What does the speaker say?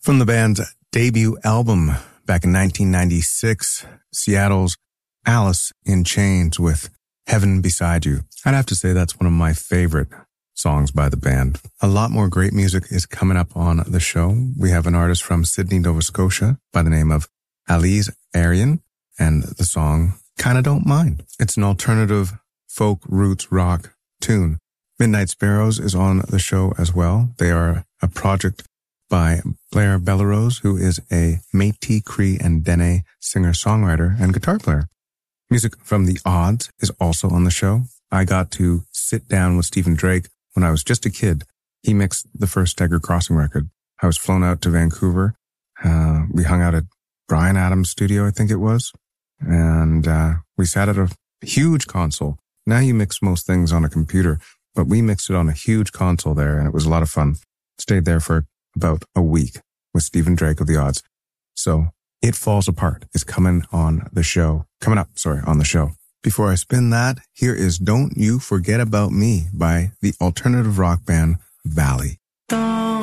From the band's debut album back in 1996, Seattle's Alice in Chains with Heaven Beside You. I'd have to say that's one of my favorite songs by the band. A lot more great music is coming up on the show. We have an artist from Sydney, Nova Scotia by the name of Alize Arian, and the song Kinda Don't Mind. It's an alternative folk roots rock tune. Midnight Sparrows is on the show as well. They are a project by Blair Bellerose, who is a Métis Cree and Dene singer-songwriter and guitar player. Music from The Odds is also on the show. I got to sit down with Stephen Drake when I was just a kid. He mixed the first Stagger Crossing record. I was flown out to Vancouver. We hung out at Bryan Adams' studio, I think it was. And we sat at a huge console. Now you mix most things on a computer, but we mixed it on a huge console there, and it was a lot of fun. Stayed there for about a week with Stephen Drake of The Odds. So It Falls Apart is coming up on the show. Before I spin that, here is Don't You Forget About Me by the alternative rock band Valley. Don't